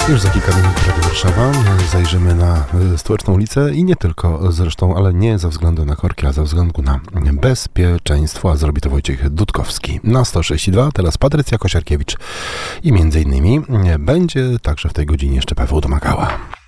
Już za kilka minut Radio Warszawa. Zajrzymy na Stołeczną ulicę i nie tylko zresztą, ale nie ze względu na korki, a ze względu na bezpieczeństwo, a zrobi to Wojciech Dudkowski. Na 106,2 teraz Patrycja Kosiarkiewicz i między innymi będzie także w tej godzinie jeszcze Paweł Domagała.